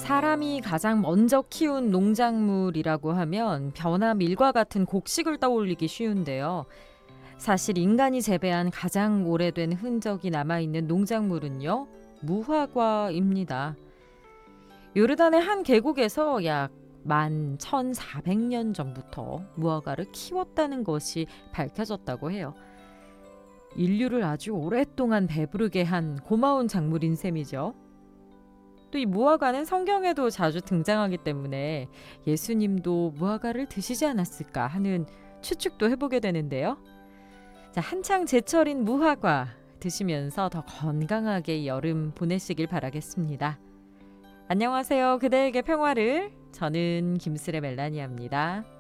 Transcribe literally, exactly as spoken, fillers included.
사람이 가장 먼저 키운 농작물이라고 하면 벼나 밀과 같은 곡식을 떠올리기 쉬운데요. 사실 인간이 재배한 가장 오래된 흔적이 남아있는 농작물은요, 무화과입니다. 요르단의 한 계곡에서 약 만 천사백 년 전부터 무화과를 키웠다는 것이 밝혀졌다고 해요. 인류를 아주 오랫동안 배부르게 한 고마운 작물인 셈이죠. 또 이 무화과는 성경에도 자주 등장하기 때문에 예수님도 무화과를 드시지 않았을까 하는 추측도 해보게 되는데요. 자, 한창 제철인 무화과 드시면서 더 건강하게 여름 보내시길 바라겠습니다. 안녕하세요. 그대에게 평화를. 저는 김슬의 멜라니아입니다.